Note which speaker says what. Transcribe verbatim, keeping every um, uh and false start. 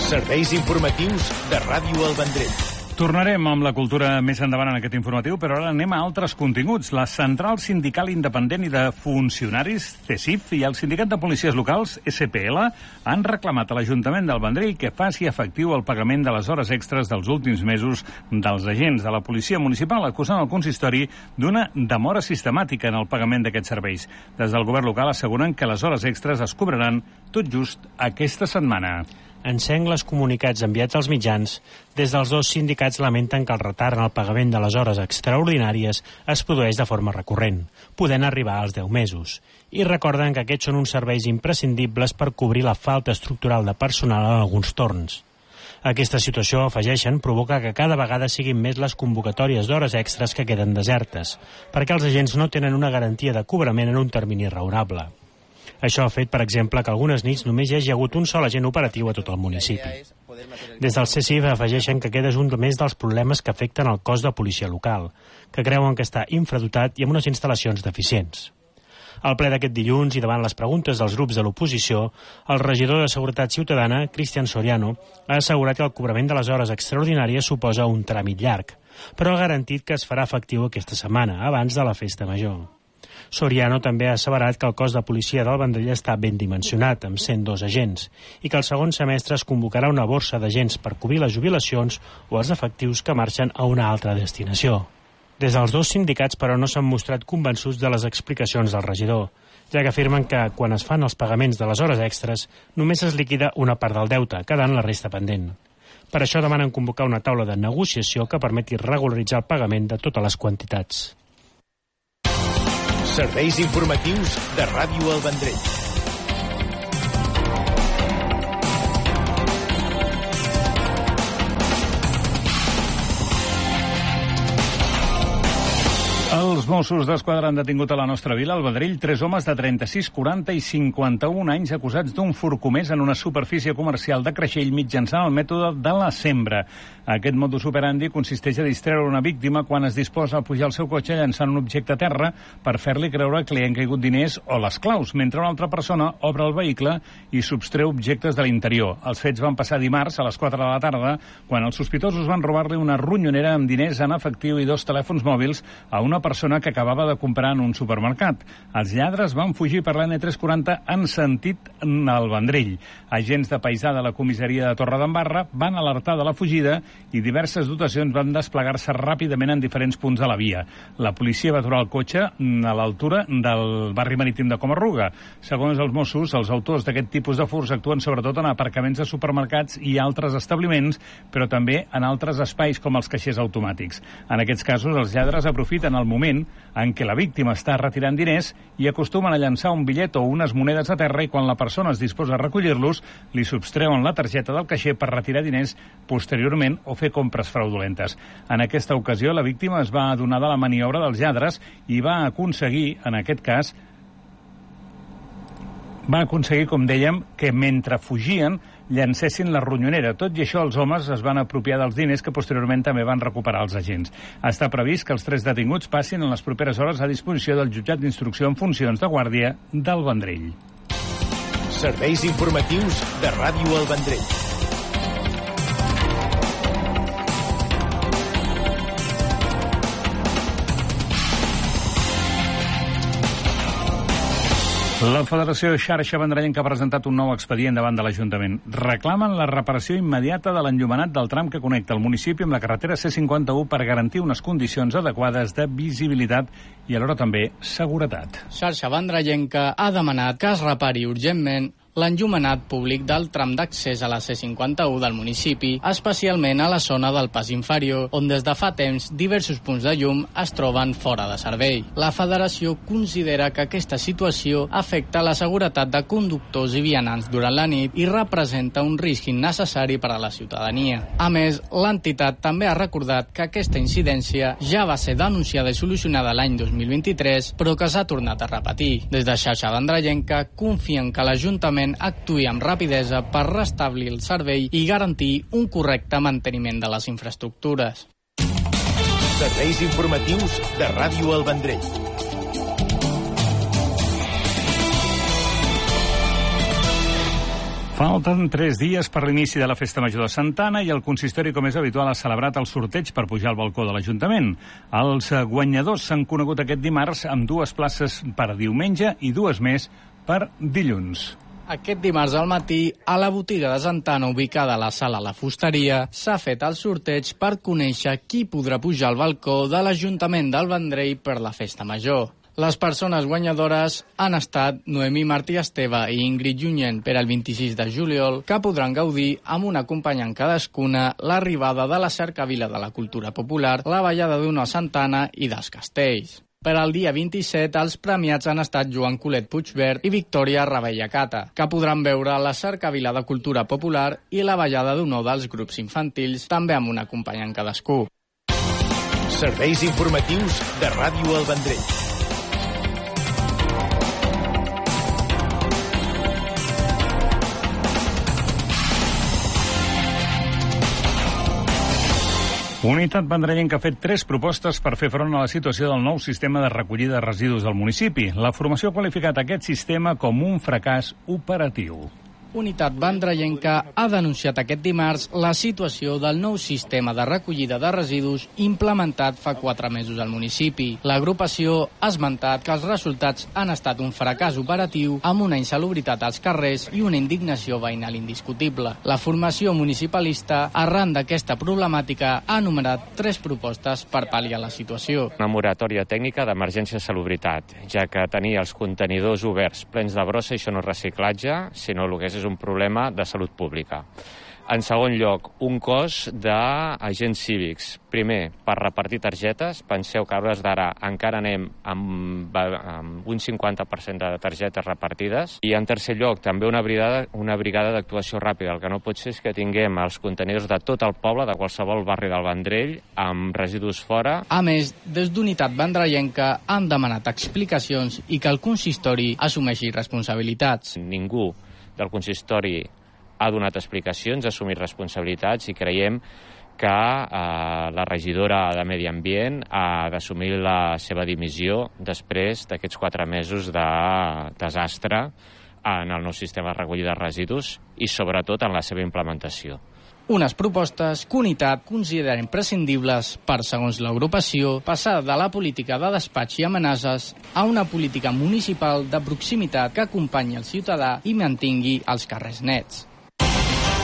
Speaker 1: Serveis informatius de Ràdio El Vendrell.
Speaker 2: Tornarem amb la cultura més endavant en aquest informatiu, però ara anem a altres continguts. La Central Sindical Independent i de Funcionaris, C S I F, i el Sindicat de Policies Locals, S P L, han reclamat a l'Ajuntament del Vendrell que faci efectiu el pagament de les hores extres dels últims mesos dels agents de la Policia Municipal, acusant el consistori d'una demora sistemàtica en el pagament d'aquests serveis. Des del govern local asseguren que les hores extres es cobraran tot just aquesta setmana.
Speaker 3: En sengles comunicats enviats als mitjans, des dels dos sindicats lamenten que el retard en el pagament de les hores extraordinàries es produeix de forma recurrent, podent arribar als deu mesos. I recorden que aquests són uns serveis imprescindibles per cobrir la falta estructural de personal en alguns torns. Aquesta situació, afegeixen, provoca que cada vegada siguin més les convocatòries d'hores extres que queden desertes, perquè els agents no tenen una garantia de cobrament en un termini raonable. Això ha fet, per exemple, que algunes nits només hi hagi hagut un sol agent operatiu a tot el municipi. Des del C S I F afegeixen que aquest és un més dels problemes que afecten el cos de policia local, que creuen que està infradotat i amb unes instal·lacions deficients. Al ple d'aquest dilluns i davant les preguntes dels grups de l'oposició, el regidor de Seguretat Ciutadana, Cristian Soriano, ha assegurat que el cobrament de les hores extraordinàries suposa un tràmit llarg, però ha garantit que es farà efectiu aquesta setmana, abans de la festa major. Soriano també ha asseverat que el cos de policia del Vendrell està ben dimensionat, amb cent dos agents, i que el segon semestre es convocarà una borsa d'agents per cobrir les jubilacions o els efectius que marxen a una altra destinació. Des dels dos sindicats, però, no s'han mostrat convençuts de les explicacions del regidor, ja que afirmen que, quan es fan els pagaments de les hores extres, només es liquida una part del deute, quedant la resta pendent. Per això demanen convocar una taula de negociació que permeti regularitzar el pagament de totes les quantitats.
Speaker 1: Serveis informatius de Ràdio El Vendrell.
Speaker 2: Els Mossos d'Esquadra han detingut a la nostra vila, al Vendrell, tres homes de trenta-sis, quaranta i cinquanta-un anys acusats d'un furcomès en una superfície comercial de Creixell mitjançant el mètode de la sembra. Aquest modus operandi consisteix a distreure una víctima quan es disposa a pujar al seu cotxe llançant un objecte a terra per fer-li creure que li han caigut diners o les claus, mentre una altra persona obre el vehicle i substreu objectes de l'interior. Els fets van passar dimarts a les quatre de la tarda, quan els sospitosos van robar-li una ronyonera amb diners en efectiu i dos telèfons mòbils a una persona que acabava de comprar en un supermercat. Els lladres van fugir per l'N tres quaranta en sentit al Vendrell. Agents de paisà de la comissaria de Torredembarra van alertar de la fugida i diverses dotacions van desplegar-se ràpidament en diferents punts de la via. La policia va aturar el cotxe a l'altura del barri marítim de Comarruga. Segons els Mossos, els autors d'aquest tipus de furs actuen sobretot en aparcaments de supermercats i altres establiments, però també en altres espais com els caixers automàtics. En aquests casos, els lladres aprofiten el moment en què la víctima està retirant diners i acostumen a llançar un bitllet o unes monedes a terra i quan la persona es disposa a recollir-los, li substreuen la targeta del caixer per retirar diners posteriorment o fer compres fraudulentes. En aquesta ocasió, la víctima es va adonar de la maniobra dels lladres i va aconseguir, en aquest cas, va aconseguir, com dèiem, que mentre fugien llancessin la ronyonera. Tot i això, els homes es van apropiar dels diners que posteriorment també van recuperar els agents. Està previst que els tres detinguts passin en les properes hores a disposició del jutjat d'instrucció en funcions de guàrdia del Vendrell.
Speaker 1: Serveis informatius de Ràdio El Vendrell.
Speaker 2: La Federació Xarxa Vendrellenca ha presentat un nou expedient davant de l'Ajuntament. Reclamen la reparació immediata de l'enllumenat del tram que connecta el municipi amb la carretera C cinquanta-u per garantir unes condicions adequades de visibilitat i alhora també seguretat.
Speaker 4: Xarxa Vendrellenca ha demanat que es repari urgentment l'enllumenat públic del tram d'accés a la C cinquanta-u del municipi, especialment a la zona del pas inferior, on des de fa temps diversos punts de llum es troben fora de servei. La Federació considera que aquesta situació afecta la seguretat de conductors i vianants durant la nit i representa un risc innecessari per a la ciutadania. A més, l'entitat també ha recordat que aquesta incidència ja va ser denunciada i solucionada l'any dos mil vint-i-tres, però que s'ha tornat a repetir. Des de Xarxa Vendrellenca confien que l'Ajuntament actuï amb rapidesa per restablir el servei i garantir un correcte manteniment de les infraestructures.
Speaker 1: Serveis informatius de Ràdio El Vendrell.
Speaker 2: Falten tres dies per l'inici de la Festa Major de Santa Anna i el consistori, com és habitual, ha celebrat el sorteig per pujar al balcó de l'Ajuntament. Els guanyadors s'han conegut aquest dimarts amb dues places per diumenge i dues més per dilluns.
Speaker 4: Aquest dimarts al matí, a la botiga de Santa Anna, ubicada a la sala La Fusteria, s'ha fet el sorteig per conèixer qui podrà pujar al balcó de l'Ajuntament del Vendrell per la Festa Major. Les persones guanyadores han estat Noemí Martí Esteve i Ingrid Junyent per al vint-i-sis de juliol, que podran gaudir amb una acompanyant cadascuna l'arribada de la cercavila de la cultura popular, la ballada d'una Santa Anna i dels castells. Per al dia vint-i-set, els premiats han estat Joan Colet Puigvert i Victòria Ravella Cata, que podran veure la cercavila de cultura popular i la ballada d'un dels grups infantils, també amb un acompanyant cadascú.
Speaker 1: Serveis informatius de Ràdio El Vendrell.
Speaker 2: Unitat Vendrellenca ha fet tres propostes per fer front a la situació del nou sistema de recollida de residus del municipi. La formació ha qualificat aquest sistema com un fracàs operatiu.
Speaker 4: Unitat Vendrellenca ha denunciat aquest dimarts la situació del nou sistema de recollida de residus implementat fa quatre mesos al municipi. L'agrupació ha esmentat que els resultats han estat un fracàs operatiu amb una insalubritat als carrers i una indignació veïnal indiscutible. La formació municipalista, arran d'aquesta problemàtica, ha enumerat tres propostes per pal·liar la situació.
Speaker 5: Una moratòria tècnica d'emergència de salubritat, ja que tenir els contenidors oberts plens de brossa, això no és reciclatge, sinó el que és és un problema de salut pública. En segon lloc, un cos d'agents cívics. Primer, per repartir targetes. Penseu que a hores d'ara encara anem amb, amb un cinquanta per cent de targetes repartides. I en tercer lloc, també una brigada, una brigada d'actuació ràpida. El que no pot ser és que tinguem els contenidors de tot el poble, de qualsevol barri del Vendrell, amb residus fora.
Speaker 4: A més, des d'Unitat Vendrellenca han demanat explicacions i que el consistori assumeixi responsabilitats.
Speaker 5: Ningú del consistori ha donat explicacions, ha assumit responsabilitats i creiem que eh, la regidora de Medi Ambient ha d'assumir la seva dimissió després d'aquests quatre mesos de desastre en el nou sistema de recollida de residus i sobretot en la seva implementació.
Speaker 4: Unes propostes que Unitat considera imprescindibles per, segons l'agrupació, passar de la política de despatx i amenaces a una política municipal de proximitat que acompanyi el ciutadà i mantingui els carrers nets.